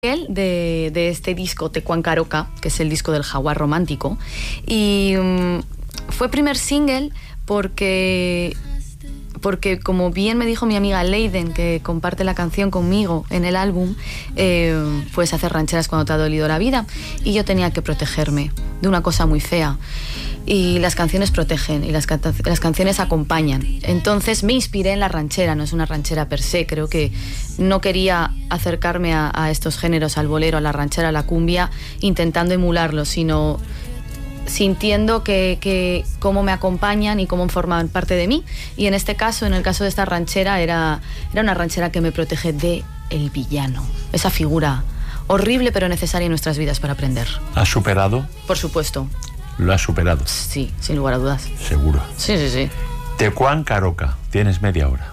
de este disco, Tecuan Caroca, que es el disco del Jaguar romántico, y fue primer single porque como bien me dijo mi amiga Leiden, que comparte la canción conmigo en el álbum, puedes hacer rancheras cuando te ha dolido la vida, y yo tenía que protegerme de una cosa muy fea. Y las canciones protegen y las canciones acompañan. Entonces me inspiré en la ranchera, no es una ranchera per se, creo que no quería acercarme a estos géneros, al bolero, a la ranchera, a la cumbia, intentando emularlos, sino sintiendo que cómo me acompañan y cómo forman parte de mí. Y en este caso, en el caso de esta ranchera, era una ranchera que me protege de el villano, esa figura horrible pero necesaria en nuestras vidas para aprender. ¿Has superado? Por supuesto. ¿Lo has superado? Sí, sin lugar a dudas. Seguro. Sí. Tecuan Caroca, tienes media hora.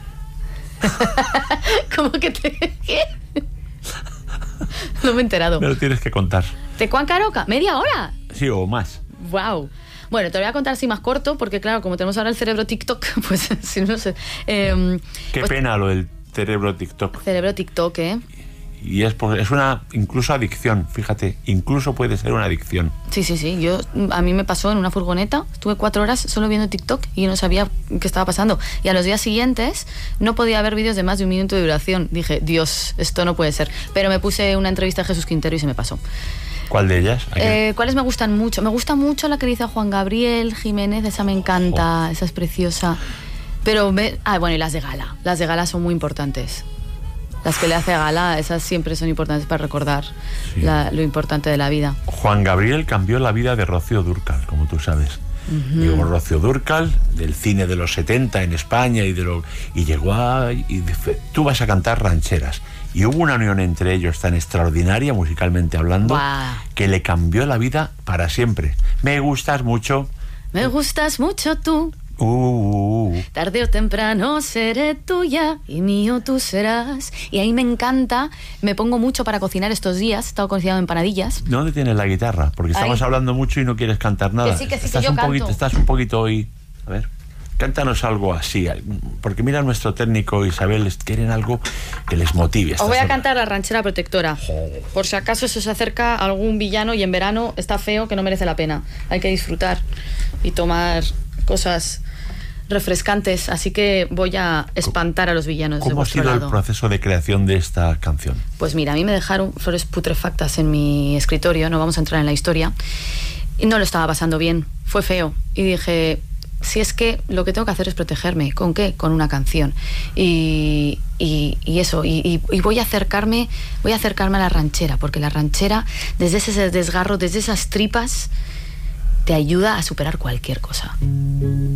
¿Cómo que qué? No me he enterado. Me lo tienes que contar. ¿Tecuan Caroca? ¿Media hora? Sí, o más. Wow. Bueno, te lo voy a contar así más corto, porque claro, como tenemos ahora el cerebro TikTok, pues si no sé. Qué pues, pena lo del cerebro TikTok. Cerebro TikTok, ¿eh? Y es una incluso adicción, fíjate, incluso puede ser una adicción. Sí. A mí me pasó en una furgoneta, estuve 4 horas solo viendo TikTok y no sabía qué estaba pasando. Y a los días siguientes no podía ver vídeos de más de 1 minuto de duración. Dije, Dios, esto no puede ser. Pero me puse una entrevista a Jesús Quintero y se me pasó. ¿Cuál de ellas? ¿Cuáles me gustan mucho? Me gusta mucho la que dice a Juan Gabriel Jiménez, esa me encanta, esa es preciosa. Pero, bueno, y las de Gala. Las de Gala son muy importantes. Las que le hace a Gala, esas siempre son importantes para recordar lo importante de la vida. Juan Gabriel cambió la vida de Rocío Dúrcal, como tú sabes. Llegó Rocío Dúrcal, del cine de los 70 en España, y llegó y dice, tú vas a cantar rancheras. Y hubo una unión entre ellos tan extraordinaria, musicalmente hablando, que le cambió la vida para siempre. Me gustas mucho. Me gustas mucho tú. Tarde o temprano seré tuya y mío tú serás. Y ahí me encanta, me pongo mucho para cocinar estos días. He estado cocinando empanadillas. ¿Dónde tienes la guitarra? Porque estamos hablando mucho y no quieres cantar nada. Que sí, yo canto. Estás un poquito hoy. A ver, cántanos algo así. Porque mira, nuestro técnico Isabel, quieren algo que les motive. Os voy a cantar la ranchera protectora. Por si acaso se os acerca algún villano y en verano está feo, que no merece la pena. Hay que disfrutar y tomar cosas refrescantes, así que voy a espantar a los villanos de vuestro lado. ¿Cómo ha sido el proceso de creación de esta canción? Pues mira, a mí me dejaron flores putrefactas en mi escritorio, no vamos a entrar en la historia, y no lo estaba pasando bien, fue feo, y dije, si es que lo que tengo que hacer es protegerme, ¿con qué? Con una canción, y voy a acercarme a la ranchera, porque la ranchera, desde ese desgarro, desde esas tripas, te ayuda a superar cualquier cosa.